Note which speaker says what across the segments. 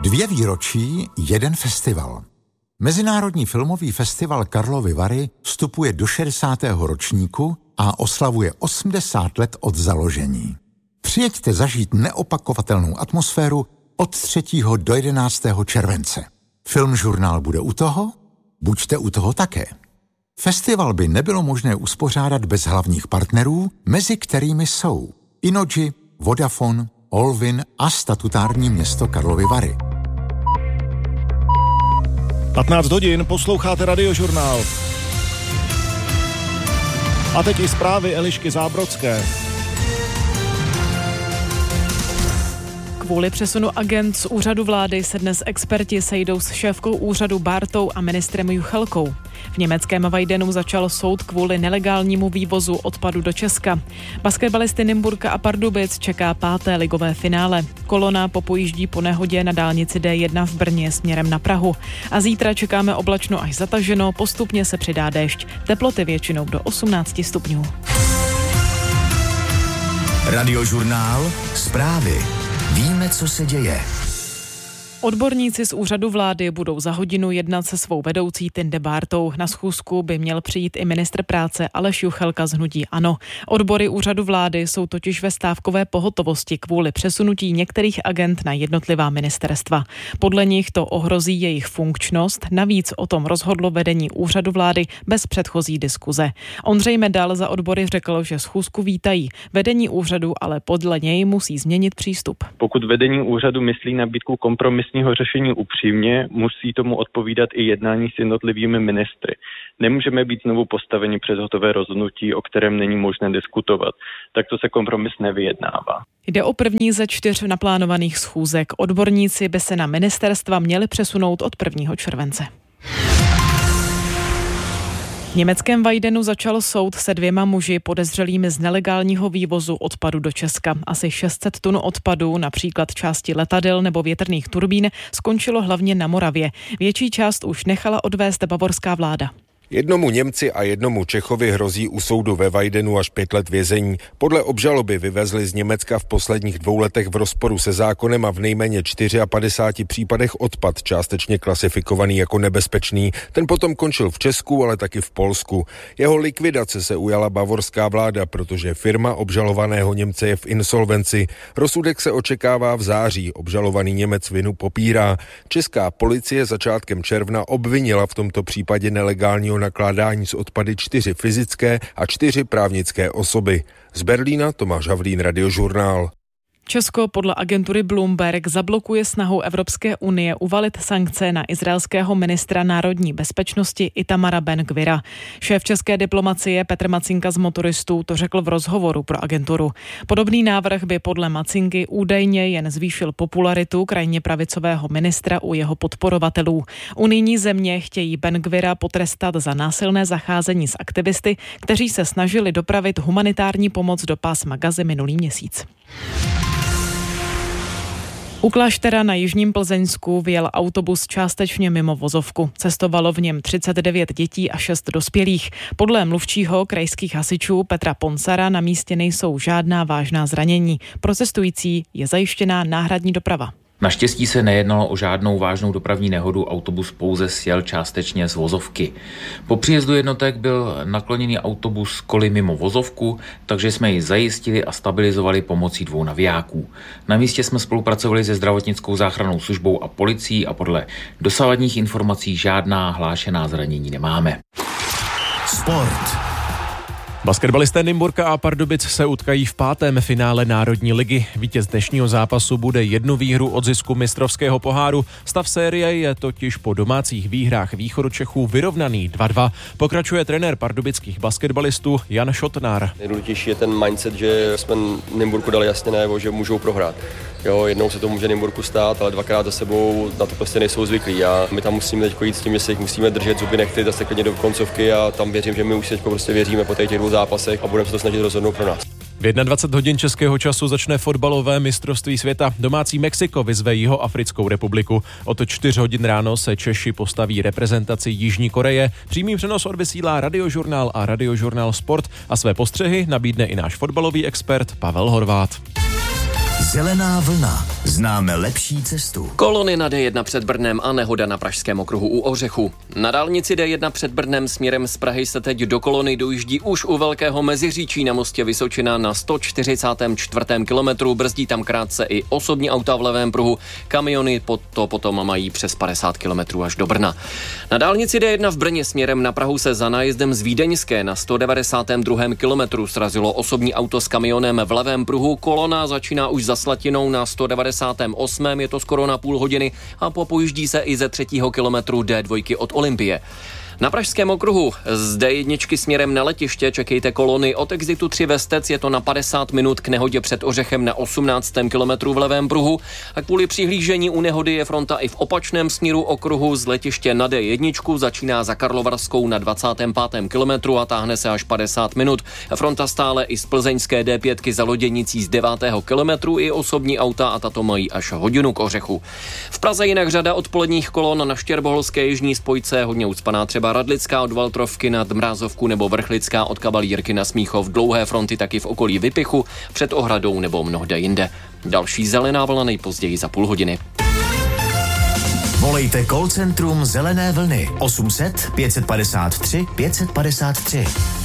Speaker 1: 2 výročí, 1 festival. Mezinárodní filmový festival Karlovy Vary vstupuje do 60. ročníku a oslavuje 80 let od založení. Přijeďte zažít neopakovatelnou atmosféru od 3. do 11. července. Filmžurnál bude u toho? Buďte u toho také. Festival by nebylo možné uspořádat bez hlavních partnerů, mezi kterými jsou Innogy, Vodafone, Olvin a statutární město Karlovy Vary.
Speaker 2: 15 hodin, posloucháte Radiožurnál. A teď i zprávy Elišky Zábrodské.
Speaker 3: Kvůli přesunu agent z úřadu vlády se dnes experti sejdou s šéfkou úřadu Bártou a ministrem Juchelkou. V německém Weidenu začal soud kvůli nelegálnímu vývozu odpadu do Česka. Basketbalisty Nymburka a Pardubic čeká 5. ligové finále. Kolona popojíždí po nehodě na dálnici D1 v Brně směrem na Prahu. A zítra čekáme oblačno až zataženo, postupně se přidá déšť. Teploty většinou do 18 stupňů.
Speaker 4: Radiožurnál, zprávy. Víme, co se děje.
Speaker 3: Odborníci z úřadu vlády budou za hodinu jednat se svou vedoucí Tinde Bártou. Na schůzku by měl přijít i ministr práce Aleš Juchelka z hnutí ANO. Odbory úřadu vlády jsou totiž ve stávkové pohotovosti kvůli přesunutí některých agend na jednotlivá ministerstva. Podle nich to ohrozí jejich funkčnost, navíc o tom rozhodlo vedení úřadu vlády bez předchozí diskuze. Ondřej Medal za odbory řekl, že schůzku vítají. Vedení úřadu ale podle něj musí změnit přístup.
Speaker 5: Pokud vedení úřadu myslí nabídku kompromisního řešení upřímně, musí tomu odpovídat i jednání s jednotlivými ministry. Nemůžeme být znovu postaveni přes hotové rozhodnutí, o kterém není možné diskutovat. Takto se kompromis nevyjednává.
Speaker 3: Jde o první ze 4 naplánovaných schůzek. Odborníci by se na ministerstva měli přesunout od 1. července. V německém Weidenu začal soud se 2 muži podezřelými z nelegálního vývozu odpadu do Česka. Asi 600 tun odpadu, například části letadel nebo větrných turbín, skončilo hlavně na Moravě. Větší část už nechala odvést bavorská vláda.
Speaker 6: Jednomu Němci a jednomu Čechovi hrozí u soudu ve Weidenu až 5 let vězení. Podle obžaloby vyvezli z Německa v posledních 2 letech v rozporu se zákonem a v nejméně 54 případech odpad, částečně klasifikovaný jako nebezpečný. Ten potom končil v Česku, ale taky v Polsku. Jeho likvidace se ujala bavorská vláda, protože firma obžalovaného Němce je v insolvenci. Rozsudek se očekává v září. Obžalovaný Němec vinu popírá. Česká policie začátkem června obvinila v tomto případě nelegálního nakládání s odpady 4 fyzické a 4 právnické osoby. Z Berlína Tomáš Havlín, Radiožurnál.
Speaker 3: Česko podle agentury Bloomberg zablokuje snahu Evropské unie uvalit sankce na izraelského ministra národní bezpečnosti Itamara Ben-Gvira. Šéf české diplomacie Petr Macinka z Motoristů to řekl v rozhovoru pro agenturu. Podobný návrh by podle Macinky údajně jen zvýšil popularitu krajně pravicového ministra u jeho podporovatelů. Unijní země chtějí Ben-Gvira potrestat za násilné zacházení s aktivisty, kteří se snažili dopravit humanitární pomoc do pásma Gazy minulý měsíc. U Kláštera na jižním Plzeňsku vyjel autobus částečně mimo vozovku. Cestovalo v něm 39 dětí a 6 dospělých. Podle mluvčího krajských hasičů Petra Ponsara na místě nejsou žádná vážná zranění. Pro cestující je zajištěná náhradní doprava.
Speaker 7: Naštěstí se nejednalo o žádnou vážnou dopravní nehodu, autobus pouze sjel částečně z vozovky. Po příjezdu jednotek byl nakloněný autobus koly mimo vozovku, takže jsme ji zajistili a stabilizovali pomocí 2 navijáků. Na místě jsme spolupracovali se zdravotnickou záchrannou službou a policií a podle dosavadních informací žádná hlášená zranění nemáme.
Speaker 4: Sport.
Speaker 2: Basketbalisté Nymburka a Pardubic se utkají v 5. finále Národní ligy. Vítěz dnešního zápasu bude 1 výhru od zisku mistrovského poháru. Stav série je totiž po domácích výhrách Východočechů vyrovnaný 2-2. Pokračuje trenér pardubických basketbalistů Jan Šotnár.
Speaker 8: Nejdůležitější je ten mindset, že jsme Nymburku dali jasně najevo, že můžou prohrát. Jo, jednou se to může Nymburku stát, ale 2krát za sebou na to prostě nejsou zvyklí. A my tam musíme teď jít s tím, že se jich musíme držet zuby nechty zase klidně do koncovky a tam věřím, že my už teď prostě věříme po těch 2 zápasech a budeme se to snažit rozhodnout pro nás.
Speaker 2: V 21 hodin českého času začne fotbalové mistrovství světa. Domácí Mexiko vyzve Jihoafrickou republiku. Od 4 hodin ráno se Češi postaví reprezentaci Jižní Koreje. Přímý přenos odvysílá Radiožurnál a Radiožurnál Sport a své postřehy nabídne i náš fotbalový expert Pavel Horváth.
Speaker 4: Zelená vlna. Známe lepší cestu.
Speaker 9: Kolony na D1 před Brnem a nehoda na pražském okruhu u Ořechu. Na dálnici D1 před Brnem směrem z Prahy se teď do kolony dojíždí už u Velkého Meziříčí na mostě Vysočina na 144. kilometru. Brzdí tam krátce i osobní auta v levém pruhu. Kamiony potom mají přes 50 kilometrů až do Brna. Na dálnici D1 v Brně směrem na Prahu se za nájezdem z Vídeňské na 192. kilometru srazilo osobní auto s kamionem v levém pruhu. Kolona začíná už za Slatinou na 198. Je to skoro na půl hodiny a popojíždí se i ze 3. kilometru D2 od Olympie. Na pražském okruhu z D1 směrem na letiště čekejte kolony od exitu 3 Vestec, je to na 50 minut k nehodě před Ořechem na 18. kilometru v levém pruhu a kvůli přihlížení u nehody je fronta i v opačném směru okruhu z letiště na D1, začíná za Karlovarskou na 25. kilometru a táhne se až 50 minut. Fronta stále i z plzeňské D5 za Loděnicí z 9. kilometru i osobní auta a tato mají až hodinu k Ořechu. V Praze jinak řada odpoledních kolon na Štěrboholské jižní spojce, hodně ucpaná třeba Radlická od Valtrovky nad Mrázovku nebo Vrchlická od Kavalírky na Smíchov, dlouhé fronty taky v okolí Vypichu, před Ohradou nebo mnohde jinde. Další zelená vlna nejpozději za půl hodiny.
Speaker 4: Volejte call centrum Zelené vlny 800 553 553.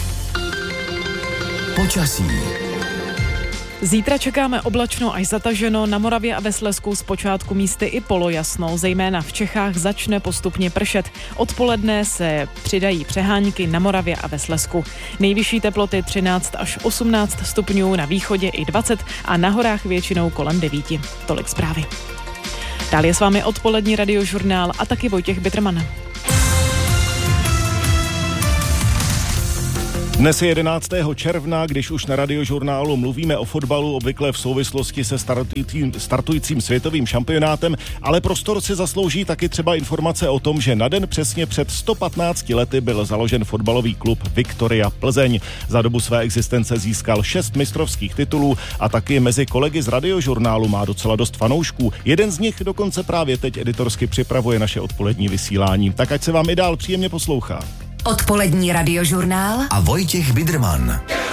Speaker 4: Počasí.
Speaker 3: Zítra čekáme oblačno až zataženo, na Moravě a ve Slezsku zpočátku místy i polojasno, zejména v Čechách začne postupně pršet. Odpoledne se přidají přehánky na Moravě a ve Slezsku. Nejvyšší teploty 13 až 18 stupňů, na východě i 20 a na horách většinou kolem 9. Tolik zprávy. Dál je s vámi odpolední radiožurnál a taky Vojtěch Bitterman.
Speaker 10: Dnes je 11. června, když už na radiožurnálu mluvíme o fotbalu, obvykle v souvislosti se startujícím světovým šampionátem, ale prostor si zaslouží taky třeba informace o tom, že na den přesně před 115 lety byl založen fotbalový klub Viktoria Plzeň. Za dobu své existence získal 6 mistrovských titulů a taky mezi kolegy z radiožurnálu má docela dost fanoušků. Jeden z nich dokonce právě teď editorsky připravuje naše odpolední vysílání. Tak ať se vám i dál příjemně poslouchá.
Speaker 11: Odpolední radiožurnál
Speaker 4: a Vojtěch Bitterman.